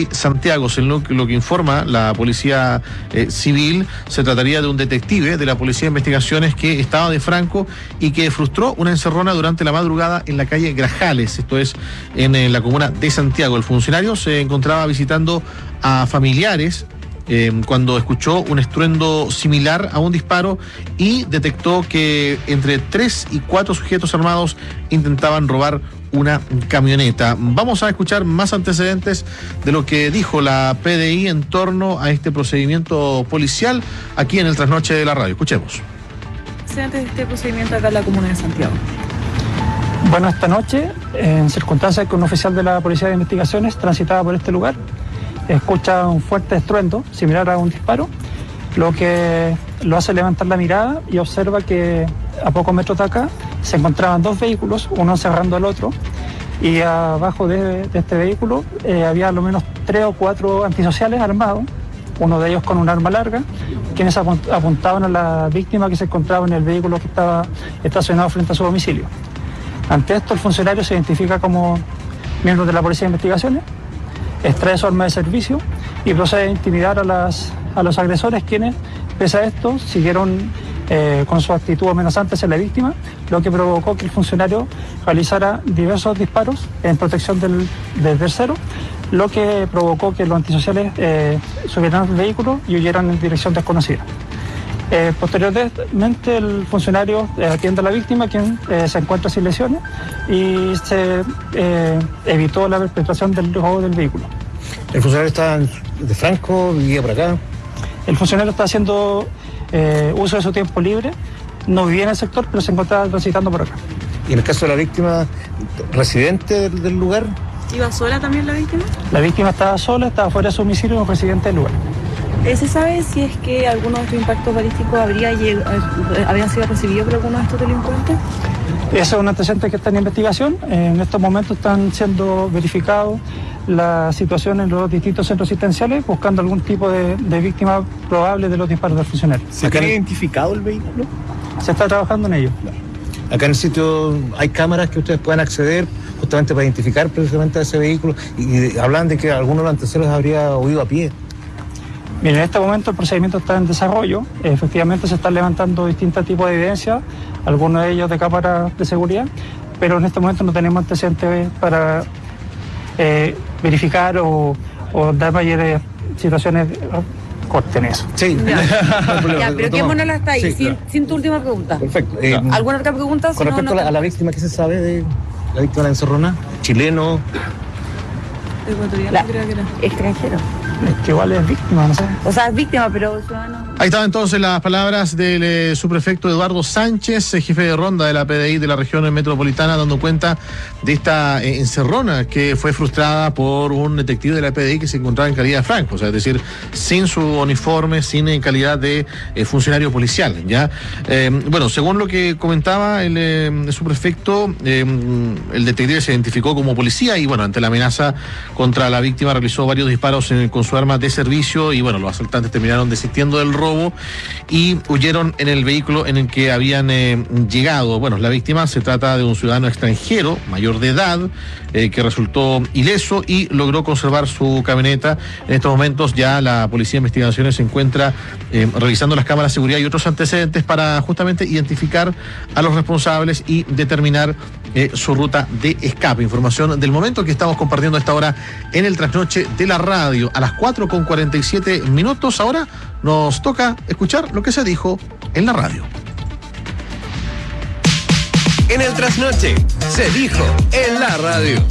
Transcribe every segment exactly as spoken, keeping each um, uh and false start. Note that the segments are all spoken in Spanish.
de Santiago. Según lo, lo que informa la Policía eh, Civil, se trataría de un detective de la Policía de Investigaciones que estaba de franco y que frustró una encerrona durante la madrugada en la calle Grajales, esto es en, en la comuna de Santiago. El funcionario se encontraba visitando a familiares Eh, cuando escuchó un estruendo similar a un disparo y detectó que entre tres y cuatro sujetos armados intentaban robar una camioneta. Vamos a escuchar más antecedentes de lo que dijo la P D I en torno a este procedimiento policial aquí en el Trasnoche de la Radio. Escuchemos. Antecedentes de este procedimiento acá en la comuna de Santiago. Bueno, esta noche, en circunstancias que un oficial de la Policía de Investigaciones transitaba por este lugar, escucha un fuerte estruendo similar a un disparo, lo que lo hace levantar la mirada y observa que a pocos metros de acá se encontraban dos vehículos, uno cerrando al otro, y abajo de, de este vehículo eh, había al menos tres o cuatro antisociales armados, uno de ellos con un arma larga, quienes apuntaban a la víctima que se encontraba en el vehículo que estaba estacionado frente a su domicilio. Ante esto, el funcionario se identifica como miembro de la Policía de Investigaciones, extrae su arma de servicio y procede a intimidar a, las, a los agresores, quienes, pese a esto, siguieron eh, con su actitud amenazante hacia la víctima, lo que provocó que el funcionario realizara diversos disparos en protección del, del tercero, lo que provocó que los antisociales eh, subieran al vehículo y huyeran en dirección desconocida. Eh, posteriormente, el funcionario eh, atiende a la víctima, quien eh, se encuentra sin lesiones, y se eh, evitó la perpetración del robo del vehículo. ¿El funcionario está de franco, vivía por acá? El funcionario está haciendo eh, uso de su tiempo libre, no vivía en el sector, pero se encontraba transitando por acá. ¿Y en el caso de la víctima, residente del, del lugar? ¿Iba sola también la víctima? La víctima estaba sola, estaba fuera de su domicilio, no residente del lugar. ¿Se sabe si es que alguno de estos impactos balísticos habría lleg- habrían sido recibidos por alguno de estos delincuentes? Ese es un antecedente que está en investigación. En estos momentos están siendo verificados la situación en los distintos centros asistenciales, buscando algún tipo de, de víctima probable de los disparos del funcionario. ¿Se ha identificado el vehículo? Se está trabajando en ello. Acá en el sitio hay cámaras que ustedes puedan acceder justamente para identificar precisamente a ese vehículo, y, y hablan de que alguno de los antecedentes habría huido a pie. Bien, en este momento el procedimiento está en desarrollo. Efectivamente se están levantando distintos tipos de evidencia, algunos de ellos de cámaras de seguridad, pero en este momento no tenemos antecedentes para eh, verificar o, o dar mayores situaciones cortas en eso. Sí. Ya, ya, pero quedémonos hasta ahí, Sí, sin, claro. sin tu última pregunta. Perfecto. Eh, ¿Alguna otra pregunta? Con Si no, respecto no- a, la, a la víctima, ¿qué se sabe de la víctima de la encerrona? ¿Chileno? Ecuatoriano, La- creo que era. Extranjero. Es que igual es víctima, no sé. O sea, es víctima, pero ciudadano. Ahí estaban entonces las palabras del eh, subprefecto Eduardo Sánchez, eh, jefe de ronda de la P D I de la región metropolitana, dando cuenta de esta eh, encerrona que fue frustrada por un detective de la P D I que se encontraba en calidad de franco, o sea, es decir, sin su uniforme, sin en calidad de eh, funcionario policial, ¿ya? Eh, bueno, según lo que comentaba el, eh, el subprefecto, eh, el detective se identificó como policía y, bueno, ante la amenaza contra la víctima realizó varios disparos en, con su arma de servicio y, bueno, los asaltantes terminaron desistiendo del robo y huyeron en el vehículo en el que habían eh, llegado. Bueno, la víctima se trata de un ciudadano extranjero, mayor de edad, eh, que resultó ileso y logró conservar su camioneta. En estos momentos ya la Policía de Investigaciones se encuentra eh, revisando las cámaras de seguridad y otros antecedentes para justamente identificar a los responsables y determinar eh, su ruta de escape. Información del momento que estamos compartiendo a esta hora en el Trasnoche de la Radio. A las cuatro con cuarenta y siete minutos ahora nos toca escuchar lo que se dijo en la radio. En el Trasnoche se dijo en la radio.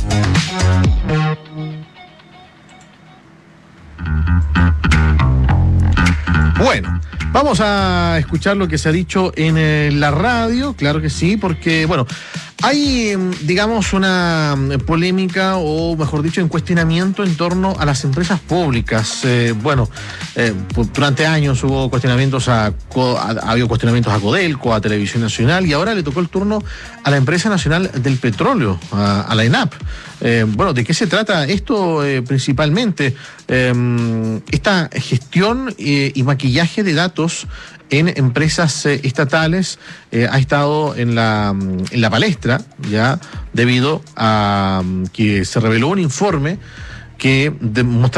Bueno, vamos a escuchar lo que se ha dicho en eh, la radio, claro que sí, porque, bueno, hay, digamos, una polémica, o mejor dicho, un cuestionamiento en torno a las empresas públicas. Eh, bueno, eh, durante años hubo cuestionamientos a, a, ha habido cuestionamientos a Codelco, a Televisión Nacional, y ahora le tocó el turno a la Empresa Nacional del Petróleo, a, a la ENAP. Eh, bueno, ¿de qué se trata esto eh, principalmente? Eh, esta gestión eh, y maquillaje de datos en empresas eh, estatales eh, ha estado en la, en la palestra, ya, debido a que se reveló un informe que demostraba